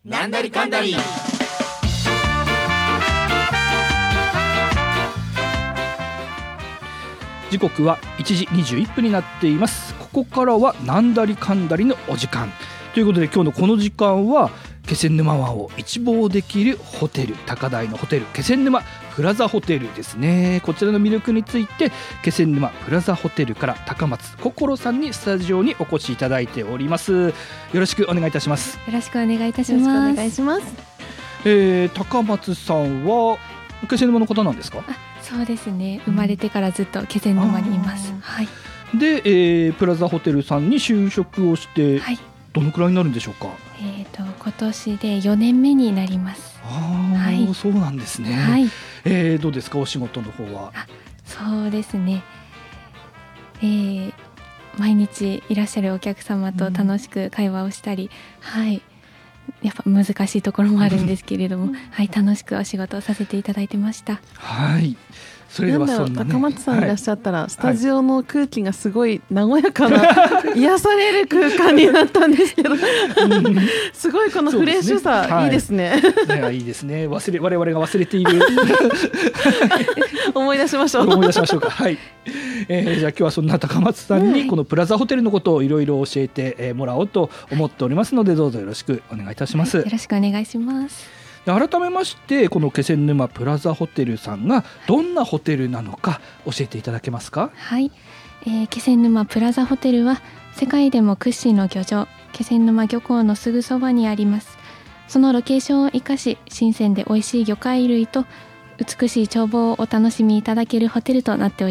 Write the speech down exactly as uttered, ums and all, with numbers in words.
なんだりかんだり。 時刻はいちじにじゅういっぷんになっています。ここからはなんだりかんだりのお時間ということで、今日のこの時間は気仙沼湾を一望できるホテル、高台のホテル気仙沼プラザホテルですね。こちらの魅力について気仙沼プラザホテルから高松心さんにスタジオにお越しいただいております。よろしくお願いいたします。 よろしくお願いいたします。よろしくお願いします。 えー、高松さんは気仙沼の方なんですか？ あ、そうですね、生まれてからずっと気仙沼にいます、はい、 で、えー、プラザホテルさんに就職をして、はい、どのくらいになるんでしょうか？ えーと、今年でよねんめになります。 あ、はい、そうなんですね、はい。えー、どうですかお仕事の方は？ あ、そうですね、えー、毎日いらっしゃるお客様と楽しく会話をしたり、うん、はい、やっぱ難しいところもあるんですけれども、はい、楽しくお仕事をさせていただいてました。 はい、それではそんな、ね、 高松さんいらっしゃったら、はい、スタジオの空気がすごい和やかな、はい、癒される空間になったんですけどすごいこのフレッシュさ、ね、はい、いいですね。 いや、いいですね。忘れ我々が忘れている思い出しましょう思い出しましょうか。はい、えー、じゃあ今日はそんな高松さんにこのプラザホテルのことをいろいろ教えてもらおうと思っておりますので、どうぞよろしくお願いいたします。 はい、よろしくお願いします。 改めましてこの気仙沼プラザホテルさんがどんなホテルなのか教えていただけますか？ はい、えー、気仙沼プラザホテルは世界でも屈指の漁場、気仙沼漁港のすぐそばにあります。そのロケーションを生かし、新鮮で美味しい魚介類と美しい眺望をお楽しみいただけるホテルとなっております。